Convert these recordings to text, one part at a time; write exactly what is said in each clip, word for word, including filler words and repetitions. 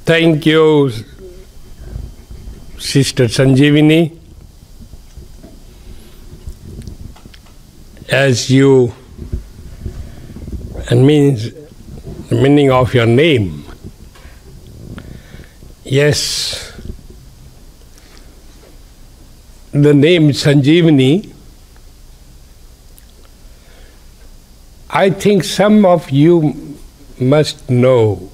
Thank you, Sister Sanjeevani. As you, and means the meaning of your name. Yes, the name Sanjeevani, I think some of you must know.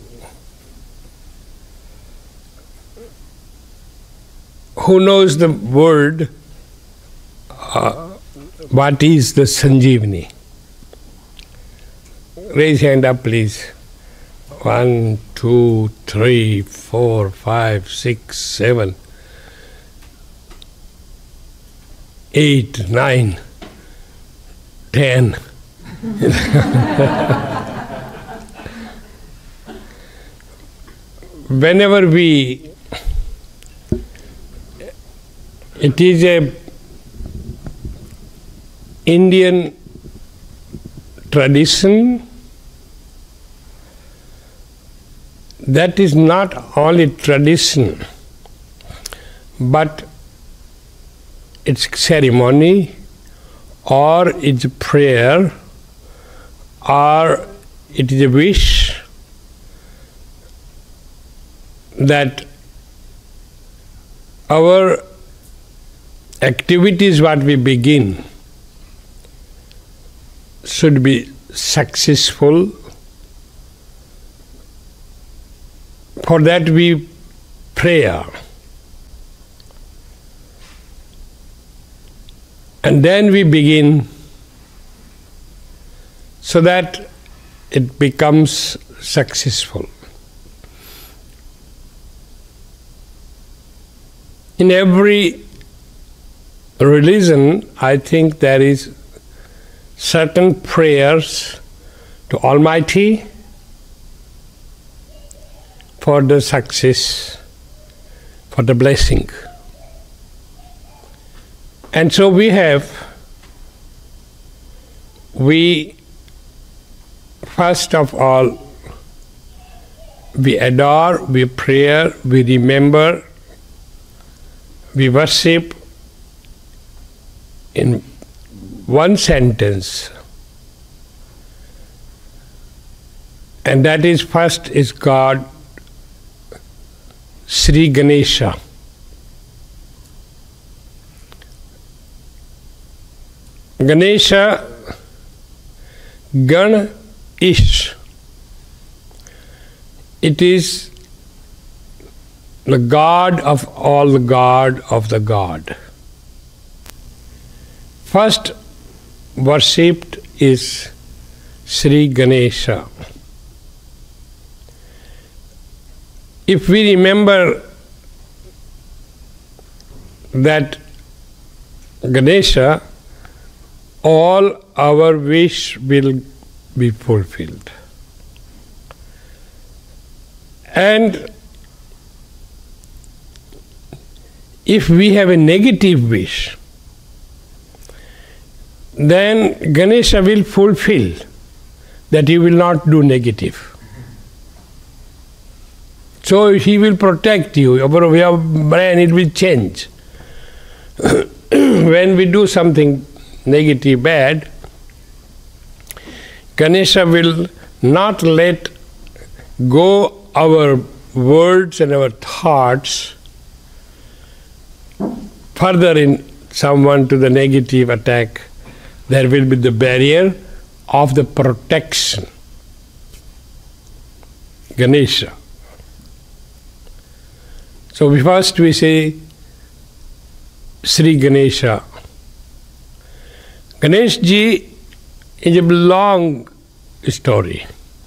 Who knows the word, uh, what is the Sanjeevani? Raise your hand up, please. One, two, three, four, five, six, seven, eight, nine, ten. Whenever we, it is a Indian tradition that is not only tradition, but it's ceremony, or it's prayer, or it is a wish that our activities what we begin should be successful. For that we pray. And then we begin so that it becomes successful. In every religion, I think there is certain prayers to Almighty for the success, for the blessing. And so we have, we first of all, we adore, we pray, we remember, we worship in one sentence. And that is, first is God, Sri Ganesha. Ganesha, Gan Ish. It is the God of all the God of the God. First worshipped is Sri Ganesha. If we remember that Ganesha, all our wish will be fulfilled. And if we have a negative wish, then Ganesha will fulfill that he will not do negative. So he will protect you. Your brain, it will change. When we do something negative, bad, Ganesha will not let go our words and our thoughts further in someone to the negative attack. There will be the barrier of the protection. Ganesha. So we first we say Sri Ganesha. Ganesh ji is a long story.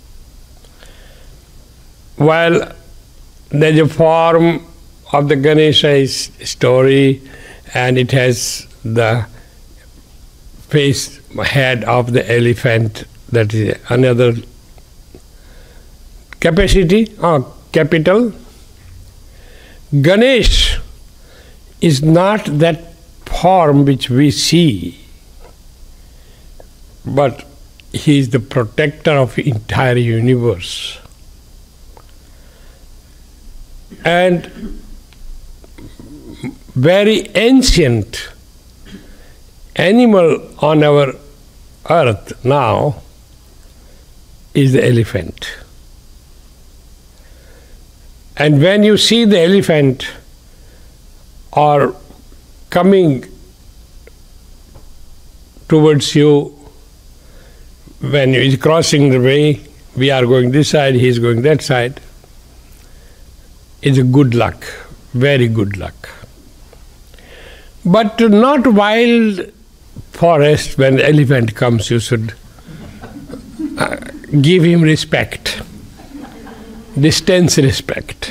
While there's a form of the Ganesha story, and it has the face, head of the elephant, that is another capacity, or capital. Ganesh is not that form which we see, but he is the protector of the entire universe. And very ancient animal on our earth now is the elephant. And when you see the elephant or coming towards you, when he is crossing the way, we are going this side, he is going that side, it's a good luck, very good luck. But not wild forest, when the elephant comes, you should uh, give him respect, distance respect.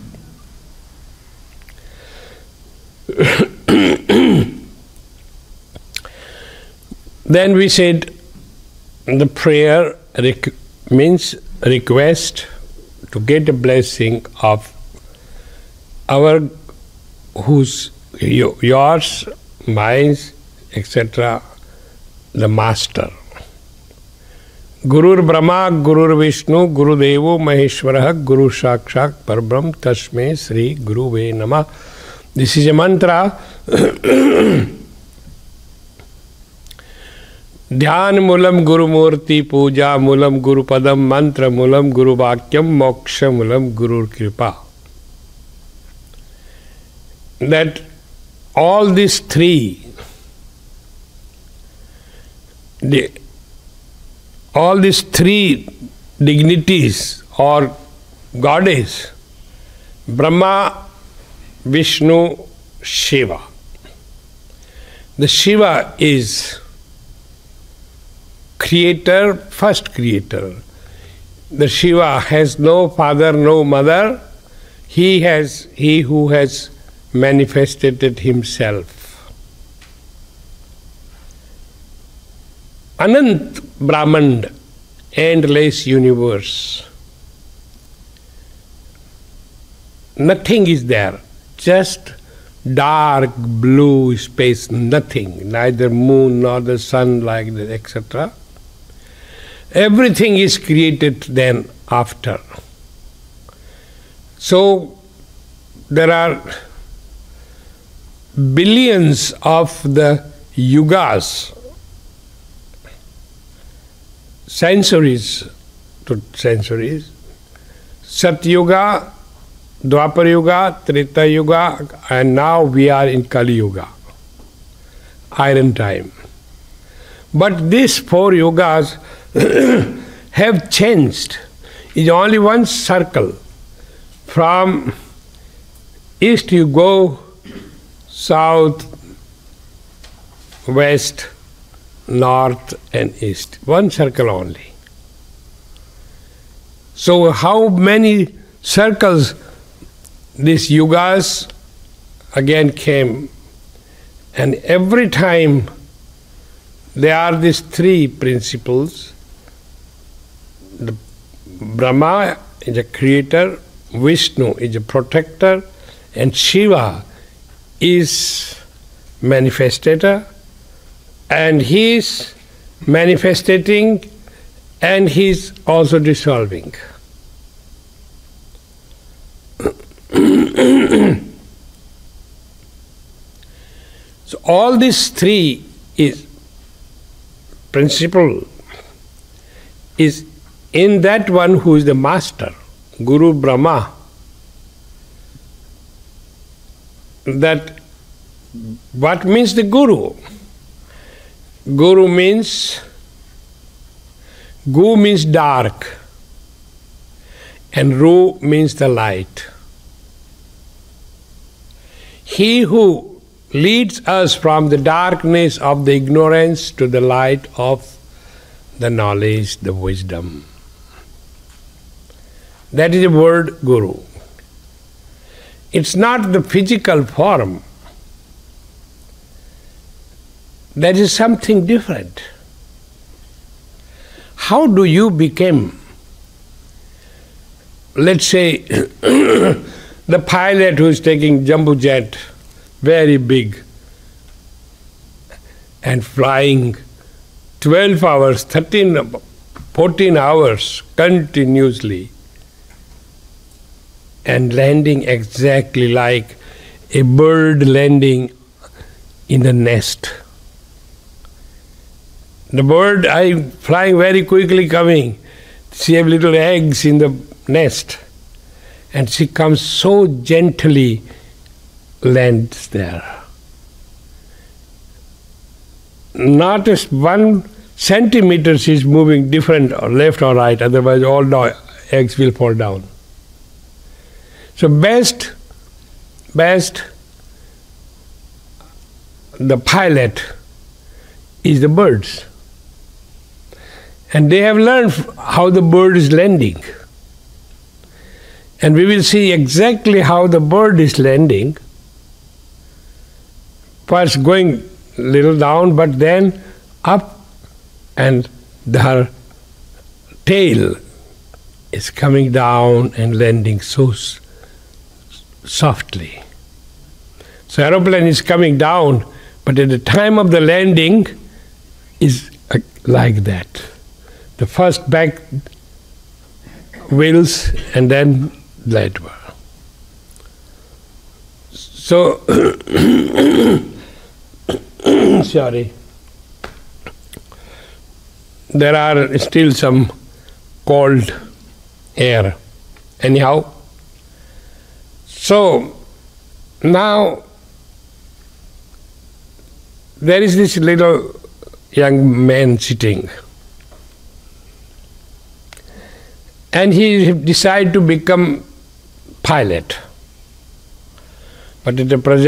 Then we said the prayer rec- means request to get a blessing of our, whose, yours, mine, et cetera, the Master. Gurur Brahma, Gurur Vishnu, Guru Devo Maheshwara, Guru Shakshak Parbrahm, Tasme Sri Guruve Namah. This is a mantra. Dhyan Mulam Guru Murti Puja Mulam Guru Padam Mantra Mulam Guru Vakyam Moksha Mulam Guru Kripa. That all these three, the, all these three dignities or goddess, Brahma, Vishnu, Shiva. The Shiva is creator, first creator. The Shiva has no father, no mother. He has, he who has manifested himself. Anant Brahman, endless universe. Nothing is there, just dark blue space, nothing, neither moon nor the sun, like that, et cetera. Everything is created then after. So there are billions of the yugas, centuries to centuries, Satyuga, Dwapar Yuga, Treta Yuga, and now we are in Kali Yuga, iron time. But these four yugas have changed. It's only one circle. From east you go, south, west, north and east. One circle only. So how many circles these yugas again came, and every time there are these three principles. The Brahma is a creator, Vishnu is a protector, and Shiva is manifestator, and he is manifestating and he is also dissolving. So all these three is principle is in that one who is the master, Guru Brahma. That what means the Guru? Guru means, Gu means dark and Ru means the light. He who leads us from the darkness of the ignorance to the light of the knowledge, the wisdom. That is the word Guru. It's not the physical form. That is something different. How do you become, let's say, the pilot who is taking jumbo jet, very big, and flying twelve hours, thirteen, fourteen hours continuously. and landing exactly like a bird landing in the nest. The bird, I flying very quickly coming. She have little eggs in the nest, and she comes so gently, lands there. Not as one centimeter she's moving different or left or right, otherwise all the eggs will fall down. So best, best, the pilot is the birds. And they have learned how the bird is landing. And we will see exactly how the bird is landing. First going a little down, but then up, and her tail is coming down and landing so s- softly. So aeroplane is coming down, but at the time of the landing is uh, like that. The first back wheels and then leadward. So, sorry, there are still some cold air. Anyhow, so now there is this little young man sitting, and he decided to become pilot. But at the present